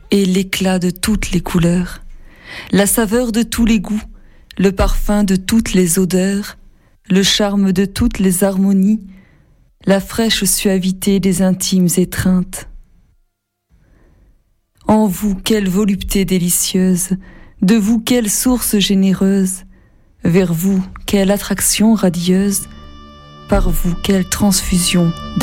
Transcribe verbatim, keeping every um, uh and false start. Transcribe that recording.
et l'éclat de toutes les couleurs, la saveur de tous les goûts, le parfum de toutes les odeurs, le charme de toutes les harmonies, la fraîche suavité des intimes étreintes. En vous, quelle volupté délicieuse, de vous, quelle source généreuse, vers vous, quelle attraction radieuse, par vous, quelle transfusion